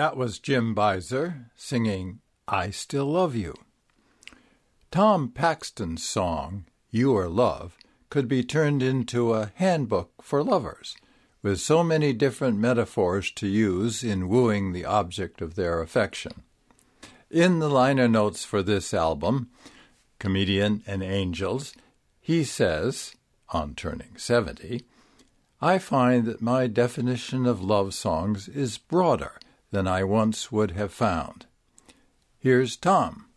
That was Jim Beiser singing I Still Love You. Tom Paxton's song, Your Love, could be turned into a handbook for lovers, with so many different metaphors to use in wooing the object of their affection. In the liner notes for this album, Comedian and Angels, he says, on turning 70, I find that my definition of love songs is broader than I once would have found. Here's Tom.